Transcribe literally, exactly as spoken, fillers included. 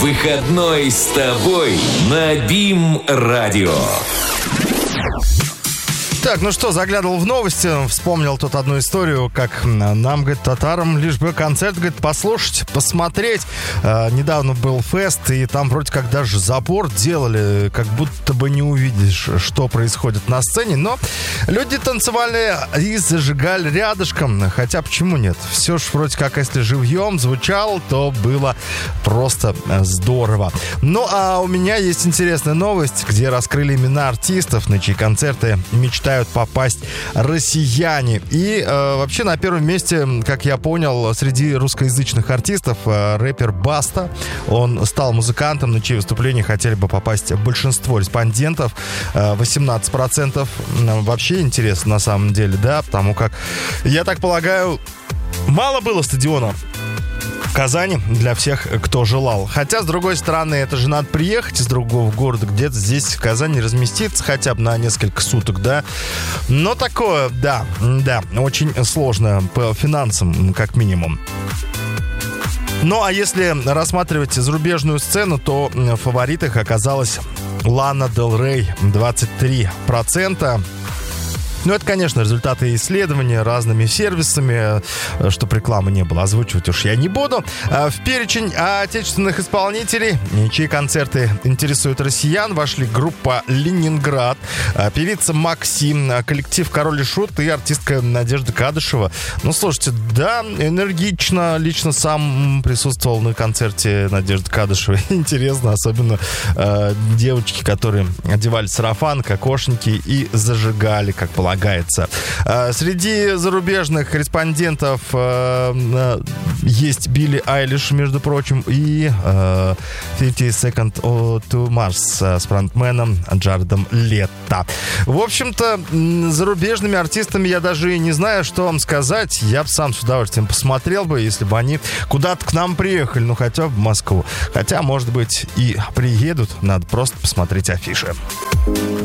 Выходной с тобой на БИМ-радио. Так, ну что, заглядывал в новости, вспомнил тут одну историю, как нам, говорит, татарам, лишь бы концерт, говорит, послушать, посмотреть. Э, недавно был фест, и там вроде как даже забор делали, как будто бы не увидишь, что происходит на сцене. Но люди танцевали и зажигали рядышком, хотя почему нет? Все ж вроде как, если живьем звучало, то было просто здорово. Ну, а у меня есть интересная новость, где раскрыли имена артистов, на чьи концерты мечтают попасть россияне. И э, вообще на первом месте, как я понял, среди русскоязычных артистов э, рэпер Баста. Он стал музыкантом, на чьи выступления хотели бы попасть большинство респондентов. э, восемнадцать процентов. Вообще интересно на самом деле, да, потому как, я так полагаю, мало было стадиона в Казани для всех, кто желал. Хотя, с другой стороны, это же надо приехать из другого города, где-то здесь, в Казани, разместиться хотя бы на несколько суток, да. Но такое, да, да, очень сложно по финансам, как минимум. Ну, а если рассматривать зарубежную сцену, то в фаворитах оказалась Лана Дель Рей, двадцать три процента. Ну, это, конечно, результаты исследования разными сервисами, чтоб рекламы не было, озвучивать уж я не буду. В перечень отечественных исполнителей, чьи концерты интересуют россиян, вошли группа «Ленинград», певица Максим, коллектив «Король и Шут» и артистка Надежда Кадышева. Ну, слушайте, да, энергично, лично сам присутствовал на концерте Надежды Кадышевой. Интересно, особенно э, девочки, которые одевали сарафан, кокошники и зажигали, как полагается. Среди зарубежных респондентов э, есть Билли Айлиш, между прочим, и э, fifty Seconds to Mars с фронтменом Джаредом Лето. В общем-то, зарубежными артистами я даже и не знаю, что вам сказать. Я бы сам с удовольствием посмотрел бы, если бы они куда-то к нам приехали, ну хотя бы в Москву. Хотя, может быть, и приедут, надо просто посмотреть афиши.